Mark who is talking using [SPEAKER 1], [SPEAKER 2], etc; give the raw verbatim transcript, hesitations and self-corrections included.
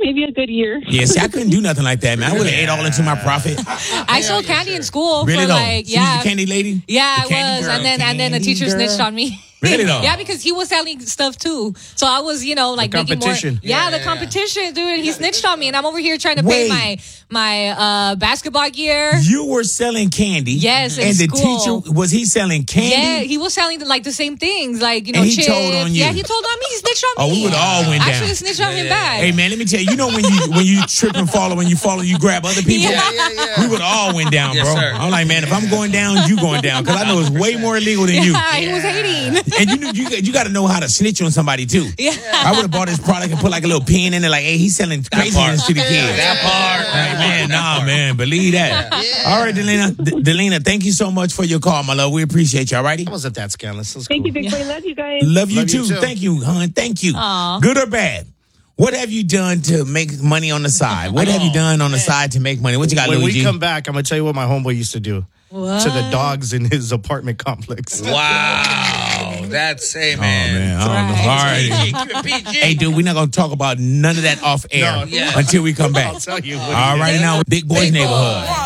[SPEAKER 1] maybe a good year.
[SPEAKER 2] Yeah, see, I couldn't do nothing like that, man. I would have ate all into my profit.
[SPEAKER 3] I sold candy in school.
[SPEAKER 2] Really
[SPEAKER 3] for
[SPEAKER 2] though?
[SPEAKER 3] like,
[SPEAKER 2] She
[SPEAKER 3] yeah.
[SPEAKER 2] was the candy lady?
[SPEAKER 3] Yeah,
[SPEAKER 2] The
[SPEAKER 3] I
[SPEAKER 2] candy
[SPEAKER 3] was.
[SPEAKER 2] girl,
[SPEAKER 3] and then and then the
[SPEAKER 2] candy
[SPEAKER 3] teacher
[SPEAKER 2] girl.
[SPEAKER 3] snitched on me.
[SPEAKER 2] Really though?
[SPEAKER 3] Yeah, because he was selling stuff too. So I was, you know, like
[SPEAKER 4] The
[SPEAKER 3] making more.
[SPEAKER 4] competition.
[SPEAKER 3] Yeah,
[SPEAKER 5] Yeah,
[SPEAKER 3] the
[SPEAKER 5] yeah,
[SPEAKER 3] competition, dude. And he snitched on me, and I'm over here trying to
[SPEAKER 2] Wait.
[SPEAKER 3] pay my my uh, basketball gear.
[SPEAKER 2] You were selling candy.
[SPEAKER 3] Yes, in
[SPEAKER 2] and the
[SPEAKER 3] school.
[SPEAKER 2] teacher, was he selling candy?
[SPEAKER 3] Yeah, he was selling like the same things, like you know,
[SPEAKER 2] And he
[SPEAKER 3] chips.
[SPEAKER 2] told on you.
[SPEAKER 3] Yeah, he told on me. He snitched on me.
[SPEAKER 2] Oh, we would all went
[SPEAKER 3] I
[SPEAKER 2] down.
[SPEAKER 3] should have snitched on him back.
[SPEAKER 2] Hey man, let me tell you, you know when you when you trip and fall, when you fall and you grab other people,
[SPEAKER 3] Yeah.
[SPEAKER 5] Yeah, yeah, yeah.
[SPEAKER 2] we would all went down,
[SPEAKER 5] Yes,
[SPEAKER 2] bro.
[SPEAKER 5] sir.
[SPEAKER 2] I'm like, man, if I'm going down, you going down, because I know it's way more illegal than you.
[SPEAKER 3] Yeah, he was hating.
[SPEAKER 2] And you know, you you got to know how to snitch on somebody too.
[SPEAKER 3] Yeah.
[SPEAKER 2] I would have bought this product and put like a little pin in it, like, hey, he's selling craziness to the kids.
[SPEAKER 5] That part.
[SPEAKER 2] Like, man, nah, man, believe that.
[SPEAKER 5] Yeah.
[SPEAKER 2] All right, Delina, D- Delina, thank you so much for your call, my love. We appreciate you. All righty.
[SPEAKER 4] It wasn't that scandalous. It was
[SPEAKER 1] Thank
[SPEAKER 4] cool.
[SPEAKER 1] you, Big Boy. Love you guys.
[SPEAKER 2] Love you,
[SPEAKER 4] Love
[SPEAKER 2] too.
[SPEAKER 4] you too.
[SPEAKER 2] Thank you, hon. Thank you.
[SPEAKER 3] Aw.
[SPEAKER 2] Good or bad? What have you done to make money on the side? What have you done on the side to make money? What you got,
[SPEAKER 4] When
[SPEAKER 2] Luigi?
[SPEAKER 4] we come back, I'm going to tell you what my homeboy used to do
[SPEAKER 3] What?
[SPEAKER 4] to the dogs in his apartment complex.
[SPEAKER 5] Wow. That's, hey,
[SPEAKER 2] Oh,
[SPEAKER 5] man.
[SPEAKER 2] man. I don't know. All right.
[SPEAKER 5] Keep it P G.
[SPEAKER 2] Hey, dude, we're not going to talk about none of that off air
[SPEAKER 4] No,
[SPEAKER 5] yeah.
[SPEAKER 2] until we come back.
[SPEAKER 4] I'll tell you.
[SPEAKER 2] All right, now, Big Boy's
[SPEAKER 5] Big Boy.
[SPEAKER 2] Neighborhood.